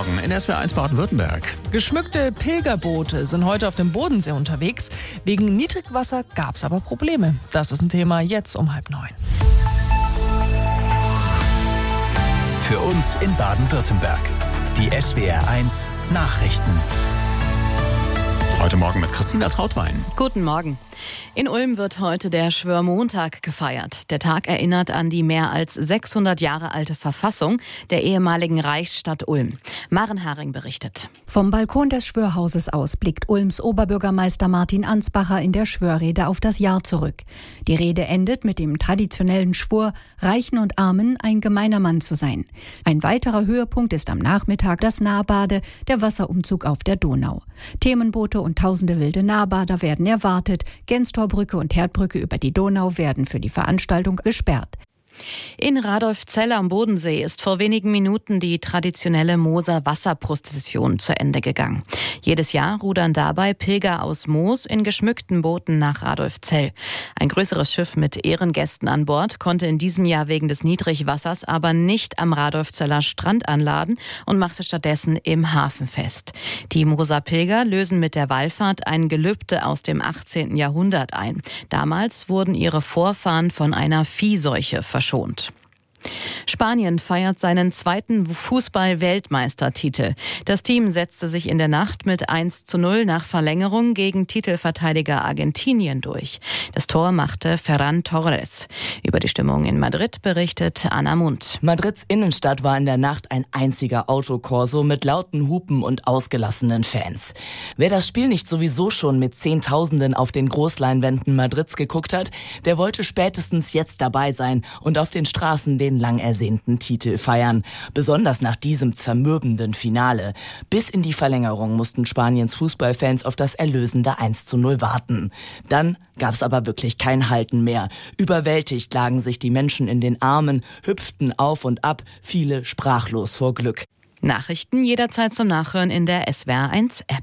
Morgen in SWR1 Baden-Württemberg. Geschmückte Pilgerboote sind heute auf dem Bodensee unterwegs. Wegen Niedrigwasser gab es aber Probleme. Das ist ein Thema jetzt um 8:30. Für uns in Baden-Württemberg. Die SWR1 Nachrichten. Heute Morgen mit Christina Trautwein. Guten Morgen. In Ulm wird heute der Schwörmontag gefeiert. Der Tag erinnert an die mehr als 600 Jahre alte Verfassung der ehemaligen Reichsstadt Ulm. Maren Haring berichtet. Vom Balkon des Schwörhauses aus blickt Ulms Oberbürgermeister Martin Ansbacher in der Schwörrede auf das Jahr zurück. Die Rede endet mit dem traditionellen Schwur, Reichen und Armen ein gemeiner Mann zu sein. Ein weiterer Höhepunkt ist am Nachmittag das Nahbade, der Wasserumzug auf der Donau. Themenboote und tausende wilde Nahbader werden erwartet. Genstorbrücke und Herdbrücke über die Donau werden für die Veranstaltung gesperrt. In Radolfzell am Bodensee ist vor wenigen Minuten die traditionelle Mooser Wasserprozession zu Ende gegangen. Jedes Jahr rudern dabei Pilger aus Moos in geschmückten Booten nach Radolfzell. Ein größeres Schiff mit Ehrengästen an Bord konnte in diesem Jahr wegen des Niedrigwassers aber nicht am Radolfzeller Strand anladen und machte stattdessen im Hafen fest. Die Mooser Pilger lösen mit der Wallfahrt ein Gelübde aus dem 18. Jahrhundert ein. Damals wurden ihre Vorfahren von einer Viehseuche verschont. Spanien feiert seinen zweiten Fußball-Weltmeistertitel. Das Team setzte sich in der Nacht mit 1:0 nach Verlängerung gegen Titelverteidiger Argentinien durch. Das Tor machte Ferran Torres. Über die Stimmung in Madrid berichtet Anna Mundt. Madrids Innenstadt war in der Nacht ein einziger Autokorso mit lauten Hupen und ausgelassenen Fans. Wer das Spiel nicht sowieso schon mit Zehntausenden auf den Großleinwänden Madrids geguckt hat, der wollte spätestens jetzt dabei sein und auf den Straßen den lang ersehnten Titel feiern. Besonders nach diesem zermürbenden Finale. Bis in die Verlängerung mussten Spaniens Fußballfans auf das erlösende 1:0 warten. Dann gab es aber wirklich kein Halten mehr. Überwältigt lagen sich die Menschen in den Armen, hüpften auf und ab, viele sprachlos vor Glück. Nachrichten jederzeit zum Nachhören in der SWR1-App.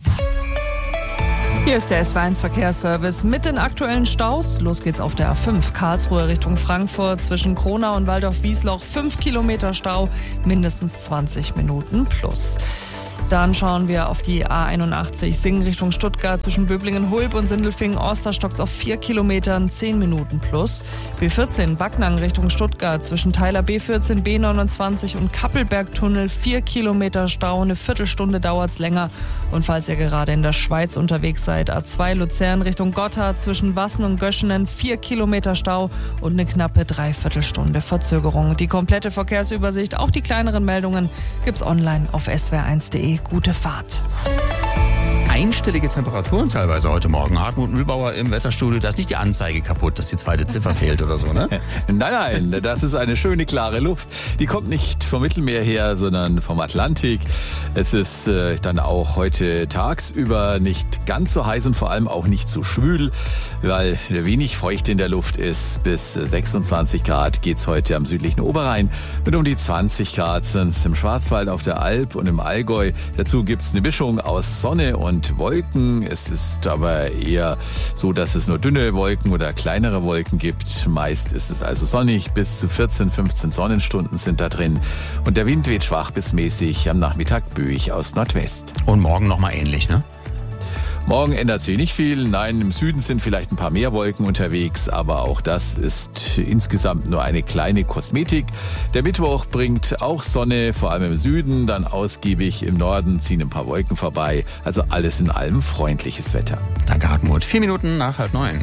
Hier ist der SWR1 Verkehrsservice mit den aktuellen Staus. Los geht's auf der A5 Karlsruhe Richtung Frankfurt zwischen Kronau und Waldorf-Wiesloch. 5 Kilometer Stau, mindestens 20 Minuten plus. Dann schauen wir auf die A81 Singen Richtung Stuttgart zwischen Böblingen-Hulb und Sindelfingen-Osterstocks auf 4 Kilometern, 10 Minuten plus. B14 Backnang Richtung Stuttgart zwischen Teiler B14, B29 und Kappelbergtunnel 4 Kilometer Stau, eine Viertelstunde dauert's länger. Und falls ihr gerade in der Schweiz unterwegs seid, A2 Luzern Richtung Gotthard zwischen Wassen und Göschenen 4 Kilometer Stau und eine knappe Dreiviertelstunde Verzögerung. Die komplette Verkehrsübersicht, auch die kleineren Meldungen, gibt's online auf swr1.de. Gute Fahrt. Einstellige Temperaturen teilweise heute Morgen. Hartmut Mühlbauer im Wetterstudio. Da ist nicht die Anzeige kaputt, dass die zweite Ziffer fehlt oder so, ne? Nein, das ist eine schöne, klare Luft. Die kommt nicht vom Mittelmeer her, sondern vom Atlantik. Es ist dann auch heute tagsüber nicht ganz so heiß und vor allem auch nicht so schwül, weil wenig feucht in der Luft ist. Bis 26 Grad geht's heute am südlichen Oberrhein. Mit um die 20 Grad sind es im Schwarzwald, auf der Alp und im Allgäu. Dazu gibt's eine Mischung aus Sonne und Wolken. Es ist aber eher so, dass es nur dünne Wolken oder kleinere Wolken gibt. Meist ist es also sonnig. Bis zu 14, 15 Sonnenstunden sind da drin. Und der Wind weht schwach bis mäßig, am Nachmittag böig aus Nordwest. Und morgen nochmal ähnlich, ne? Morgen ändert sich nicht viel. Nein, im Süden sind vielleicht ein paar mehr Wolken unterwegs, aber auch das ist insgesamt nur eine kleine Kosmetik. Der Mittwoch bringt auch Sonne, vor allem im Süden, dann ausgiebig im Norden ziehen ein paar Wolken vorbei. Also alles in allem freundliches Wetter. Danke, Hartmut. 4 Minuten nach 8:30.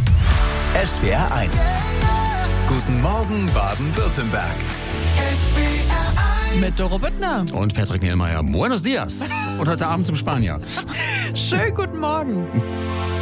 SWR1. Guten Morgen, Baden-Württemberg. Mit Doro Büttner. Und Patrick Niehlmeier. Buenos dias. Und heute Abend zum Spanier. Schönen guten Morgen.